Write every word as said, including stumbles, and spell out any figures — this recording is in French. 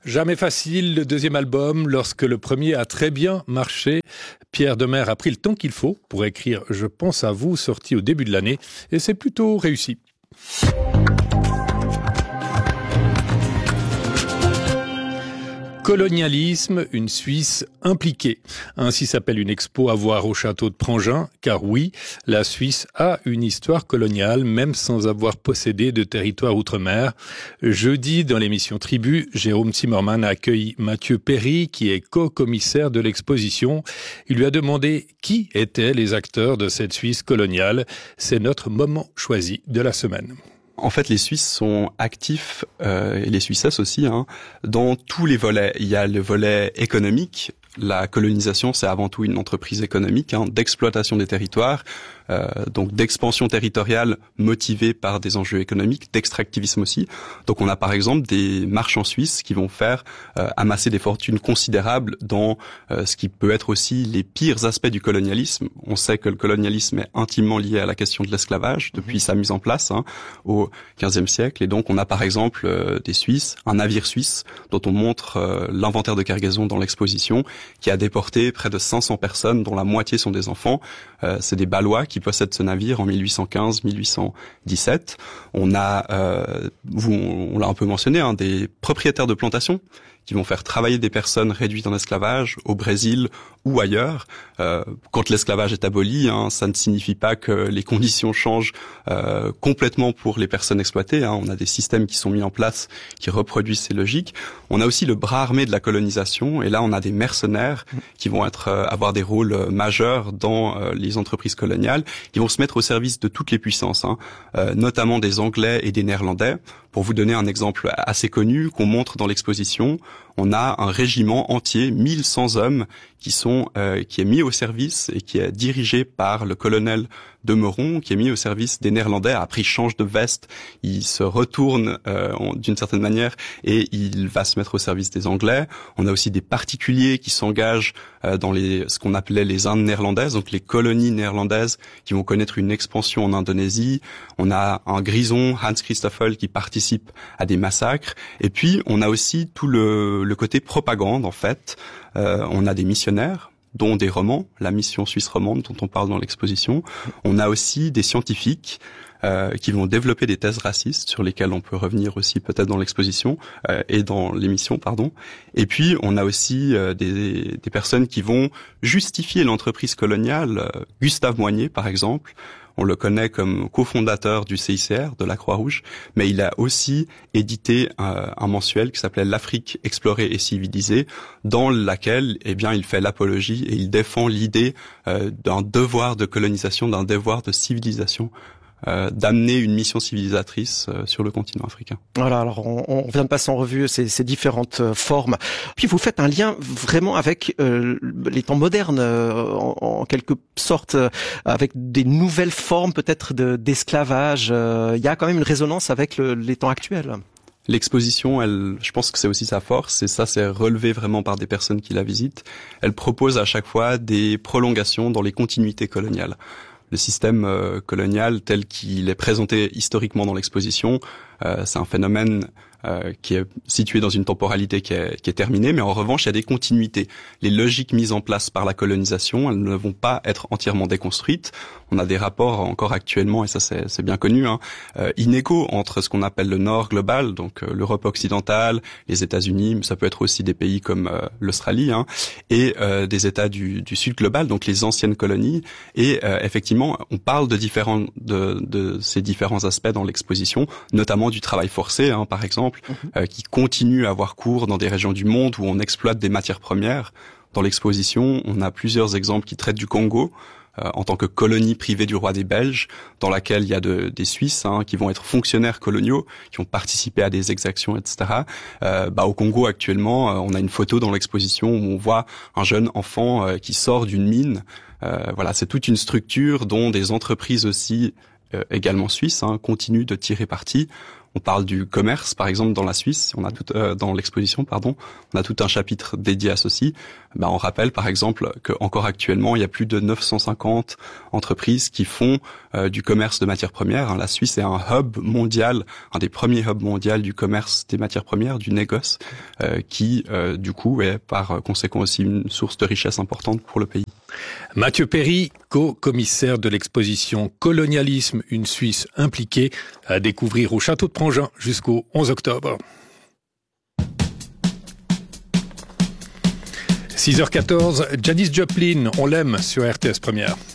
Jamais facile, le deuxième album, lorsque le premier a très bien marché. Pierre Demers a pris le temps qu'il faut pour écrire « Je pense à vous », sorti au début de l'année, et c'est plutôt réussi. Colonialisme, une Suisse impliquée. Ainsi s'appelle une expo à voir au château de Prangin, car oui, la Suisse a une histoire coloniale, même sans avoir possédé de territoire outre-mer. Jeudi, dans l'émission Tribu, Jérôme Zimmermann a accueilli Mathieu Perry, qui est co-commissaire de l'exposition. Il lui a demandé qui étaient les acteurs de cette Suisse coloniale. C'est notre moment choisi de la semaine. En fait, les Suisses sont actifs, euh, et les Suissesses aussi, hein, dans tous les volets. Il y a le volet économique. La colonisation, c'est avant tout une entreprise économique, hein, d'exploitation des territoires, euh, donc d'expansion territoriale motivée par des enjeux économiques, d'extractivisme aussi. Donc on a par exemple des marchands suisses qui vont faire euh, amasser des fortunes considérables dans euh, ce qui peut être aussi les pires aspects du colonialisme. On sait que le colonialisme est intimement lié à la question de l'esclavage depuis sa mise en place, hein, au quinzième siècle. Et donc on a par exemple euh, des Suisses, un navire suisse dont on montre euh, l'inventaire de cargaison dans l'exposition, qui a déporté près de cinq cents personnes, dont la moitié sont des enfants. Euh, c'est des Balois qui possèdent ce navire en mille huit cent quinze mille huit cent dix-sept. On a, euh, vous, on l'a un peu mentionné, hein, des propriétaires de plantations qui vont faire travailler des personnes réduites en esclavage au Brésil ou ailleurs. Euh, quand l'esclavage est aboli, hein, ça ne signifie pas que les conditions changent euh, complètement pour les personnes exploitées. Hein. On a des systèmes qui sont mis en place qui reproduisent ces logiques. On a aussi le bras armé de la colonisation, et là on a des mercenaires qui vont être euh, avoir des rôles euh, majeurs dans euh, les entreprises coloniales, qui vont se mettre au service de toutes les puissances, hein, euh, notamment des Anglais et des Néerlandais. Pour vous donner un exemple assez connu qu'on montre dans l'exposition, on a un régiment entier, mille cent hommes, qui sont euh, qui est mis au service et qui est dirigé par le colonel de Meuron, qui est mis au service des Néerlandais. Après, il change de veste, il se retourne euh, d'une certaine manière et il va se mettre au service des Anglais. On a aussi des particuliers qui s'engagent euh, dans les ce qu'on appelait les Indes néerlandaises, donc les colonies néerlandaises qui vont connaître une expansion en Indonésie. On a un grison, Hans Christoffel, qui participe à des massacres. Et puis, on a aussi tout le, le côté propagande, en fait. Euh, on a des missionnaires, dont des romans, la mission suisse romande dont on parle dans l'exposition. On a aussi des scientifiques euh, qui vont développer des thèses racistes sur lesquelles on peut revenir aussi peut-être dans l'exposition euh, et dans l'émission, pardon. Et puis on a aussi euh, des, des personnes qui vont justifier l'entreprise coloniale. Euh, Gustave Moignet, par exemple. On le connaît comme cofondateur du C I C R, de la Croix-Rouge, mais il a aussi édité un, un mensuel qui s'appelait L'Afrique explorée et civilisée, dans laquelle, eh bien, il fait l'apologie et il défend l'idée euh, d'un devoir de colonisation, d'un devoir de civilisation, euh, d'amener une mission civilisatrice euh, sur le continent africain. Voilà, alors on, on vient de passer en revue ces, ces différentes euh, formes. Puis vous faites un lien vraiment avec euh, les temps modernes, euh, en, en quelque sorte, euh, avec des nouvelles formes peut-être de, d'esclavage. Euh, il y a quand même une résonance avec le, les temps actuels. L'exposition, elle, je pense que c'est aussi sa force, et ça c'est relevé vraiment par des personnes qui la visitent. Elle propose à chaque fois des prolongations dans les continuités coloniales. Le système euh, colonial tel qu'il est présenté historiquement dans l'exposition, euh, c'est un phénomène euh, qui est situé dans une temporalité qui est, qui est terminée, mais en revanche, il y a des continuités. Les logiques mises en place par la colonisation, elles ne vont pas être entièrement déconstruites. On a des rapports encore actuellement, et ça c'est, c'est bien connu, hein, euh, inégaux entre ce qu'on appelle le Nord global, donc euh, l'Europe occidentale, les États-Unis, mais ça peut être aussi des pays comme euh, l'Australie, hein, et euh, des États du, du Sud global, donc les anciennes colonies. Et euh, effectivement, on parle de différents de, de ces différents aspects dans l'exposition, notamment du travail forcé, hein, par exemple, mmh. euh, qui continue à avoir cours dans des régions du monde où on exploite des matières premières. Dans l'exposition, on a plusieurs exemples qui traitent du Congo, Euh, en tant que colonie privée du roi des Belges, dans laquelle il y a de, des Suisses hein, qui vont être fonctionnaires coloniaux, qui ont participé à des exactions, et cetera. Euh, bah, au Congo, actuellement, euh, on a une photo dans l'exposition où on voit un jeune enfant euh, qui sort d'une mine. Euh, voilà, c'est toute une structure dont des entreprises aussi, euh, également suisses, hein, continuent de tirer parti. On parle du commerce, par exemple, dans la Suisse. On a tout, euh, dans l'exposition, pardon, on a tout un chapitre dédié à ceci. Ben, on rappelle, par exemple, qu'encore actuellement, il y a plus de neuf cent cinquante entreprises qui font euh, du commerce de matières premières. La Suisse est un hub mondial, un des premiers hubs mondiaux du commerce des matières premières, du négoce, euh, qui, euh, du coup, est par conséquent aussi une source de richesse importante pour le pays. Mathieu Perry, co-commissaire de l'exposition Colonialisme, une Suisse impliquée, à découvrir au Château de Prangin jusqu'au onze octobre. six heures quatorze, Janis Joplin, on l'aime sur R T S Première.